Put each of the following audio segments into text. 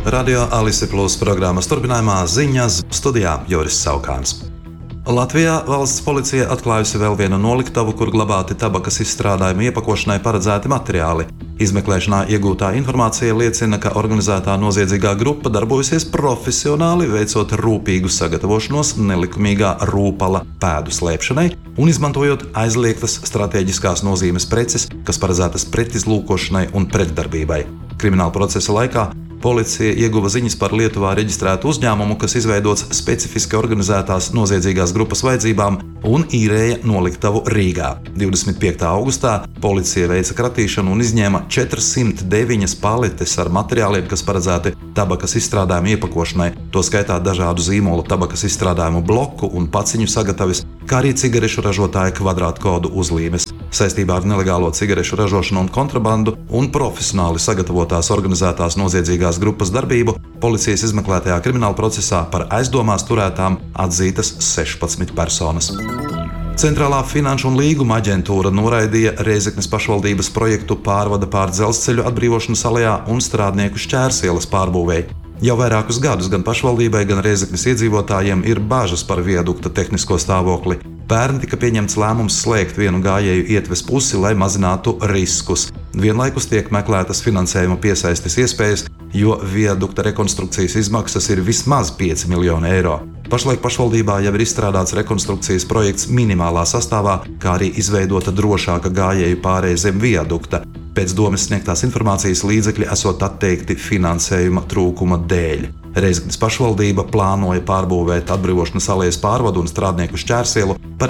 Radio Alise Plus programmas turpinājumā ziņas studijā Joris Saukāns. Latvijā valsts policija atklājusi vēl vienu noliktavu, kur glabāti tabakas izstrādājumu iepakošanai paredzēti materiāli. Izmeklēšanā iegūtā informācija liecina, ka organizētā noziedzīgā grupa darbojusies profesionāli, veicot rūpīgu sagatavošanos nelikumīgā rūpala pēdu slēpšanai un izmantojot aizliegtas stratēģiskās nozīmes preces, kas paredzētas pretizlūkošanai un pretdarbībai. Krimināla procesa laikā policija ieguva ziņas par Lietuvā reģistrētu uzņēmumu, kas izveidots specifiski organizētās noziedzīgās grupas vajadzībām un īrēja noliktavu Rīgā. 25. augustā policija veica kratīšanu un izņēma 409 paletes ar materiāliem, kas paredzēti tabakas izstrādājumu iepakošanai, to skaitā dažādu zīmolu tabakas izstrādājumu bloku un paciņu sagatavis, kā arī cigarešu ražotāja kvadrātkodu uzlīmes. Saistībā ar nelegālo cigarešu ražošanu un kontrabandu un profesionāli sagatavotās organizētās noziedzīgās grupas darbību policijas izmeklētajā krimināla procesā par aizdomās turētām atzītas 16 personas. Centrālā finanšu un līguma aģentūra noraidīja Rēzeknes pašvaldības projektu pārvada pār dzelzceļu atbrīvošanas alejā un Strādnieku šķērsielas pārbūvēi. Jau vairākus gadus gan pašvaldībai, gan Rēzeknes iedzīvotājiem ir bažas par viadukta tehnisko stāvokli. Pērn tika pieņemts lēmums slēgt vienu gājēju ietves pusi, lai mazinātu riskus. Vienlaikus tiek meklētas finansējuma piesaistes iespējas, jo viadukta rekonstrukcijas izmaksas ir vismaz 5 miljoni eiro. Pašlaik pašvaldībā jau ir izstrādāts rekonstrukcijas projekts minimālā sastāvā, kā arī izveidota drošāka gājēju pārēja zem viadukta. Pēc domes sniegtās informācijas līdzekļi esot atteikti finansējuma trūkuma dēļ. Rēzeknes pašvaldība plānoja pārbūvēt atbrīvošanas alejas pārvadu un Strādnieku šķērsielu par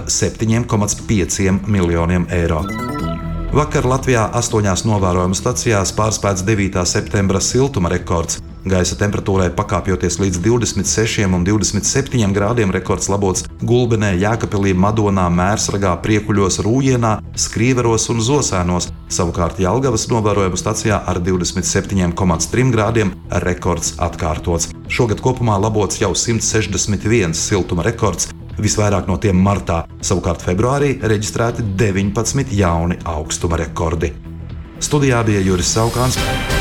7,5 miljoniem eiro. Vakar Latvijā 8 novērojumu stacijās pārspēts 9. septembra siltuma rekords. Gaisa temperatūrai pakāpjoties līdz 26 un 27 grādiem rekords labots Gulbenē, Jēkabpilī, Madonā, Mērsragā, Priekuļos, Rūjienā, Skrīveros un Zosēnos. Savukārt Jelgavas novērojumu stacijā ar 27,3 grādiem rekords atkārtots. Šogad kopumā labots jau 161 siltuma rekords, visvairāk no tiem martā. Savukārt februārī reģistrēti 19 jauni augstuma rekordi. Studijā bija Juris Saukāns.